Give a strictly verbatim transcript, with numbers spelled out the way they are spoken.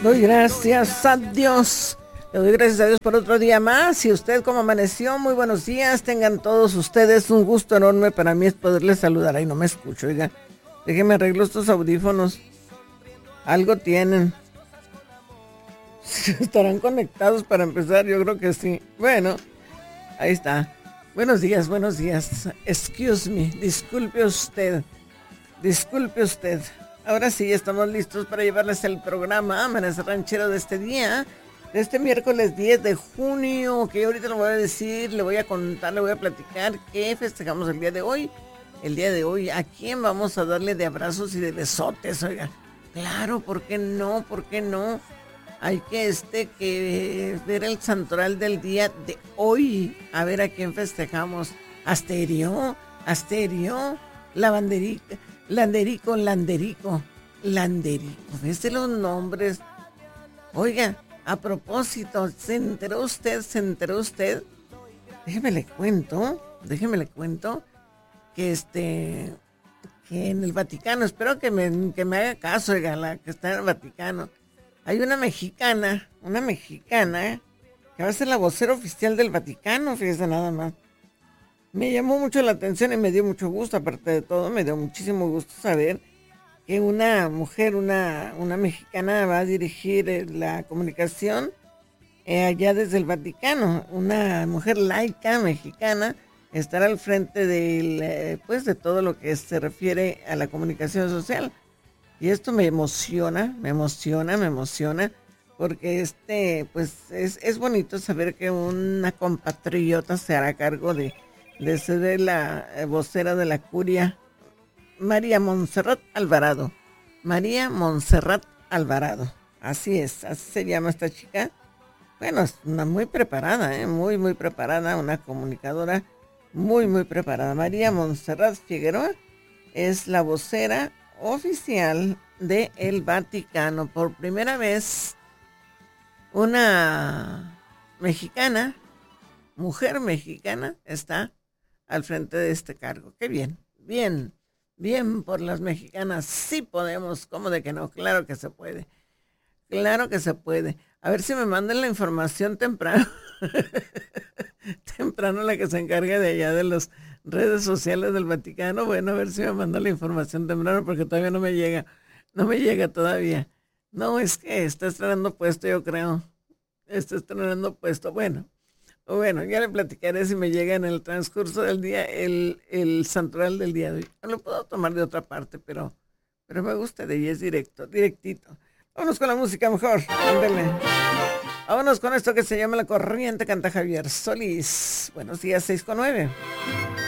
Doy gracias a Dios. Le doy gracias a Dios por otro día más. Y usted, ¿cómo amaneció? Muy buenos días. Tengan todos ustedes un gusto enorme para mí es poderles saludar. Ay, no me escucho, oiga. Déjenme arreglo estos audífonos. Algo tienen. ¿Estarán conectados para empezar? Yo creo que sí. Bueno, ahí está. Buenos días, buenos días. Excuse me. Disculpe usted. Disculpe usted. Ahora sí, estamos listos para llevarles el programa Amanecer Ranchero de este día, de este miércoles diez de junio, que ahorita lo voy a decir, le voy a contar, le voy a platicar qué festejamos el día de hoy. El día de hoy, ¿a quién vamos a darle de abrazos y de besotes? Oiga, claro, ¿por qué no? ¿Por qué no? Hay que este que ver el santoral del día de hoy, a ver a quién festejamos. Asterio, Asterio, Lavanderica. Landerico, Landerico, Landerico, ¿ves de los nombres? Oiga, a propósito, ¿se enteró usted, se enteró usted? Déjeme le cuento, déjeme le cuento que este, que en el Vaticano, espero que me, que me haga caso, oiga, la que está en el Vaticano, hay una mexicana, una mexicana, que va a ser la vocera oficial del Vaticano, fíjese nada más. Me llamó mucho la atención y me dio mucho gusto, aparte de todo, me dio muchísimo gusto saber que una mujer, una, una mexicana va a dirigir eh, la comunicación eh, allá desde el Vaticano. Una mujer laica mexicana estará al frente del, eh, pues de todo lo que se refiere a la comunicación social. Y esto me emociona, me emociona, me emociona, porque este, pues es, es bonito saber que una compatriota se hará cargo de de ser la eh, vocera de la curia, María Montserrat Alvarado. María Montserrat Alvarado. Así es, así se llama esta chica. Bueno, es una muy preparada, ¿eh? muy, muy preparada, una comunicadora muy, muy preparada. María Montserrat Figueroa es la vocera oficial del Vaticano. Por primera vez, una mexicana, mujer mexicana, está al frente de este cargo. Qué bien, bien, bien por las mexicanas. Sí podemos, ¿cómo de que no? Claro que se puede, claro que se puede. A ver si me mandan la información temprano. Temprano la que se encarga de allá de las redes sociales del Vaticano. Bueno, a ver si me mandan la información temprano porque todavía no me llega, no me llega todavía. No, es que está estrenando puesto, yo creo. Está estrenando puesto, bueno. Bueno, ya le platicaré si me llega en el transcurso del día el, el santoral del día de hoy. Lo puedo tomar de otra parte, pero, pero me gusta de ella, es directo, directito. Vámonos con la música mejor, ándale. Vámonos con esto que se llama La Corriente, canta Javier Solís. Buenos días, seis con nueve.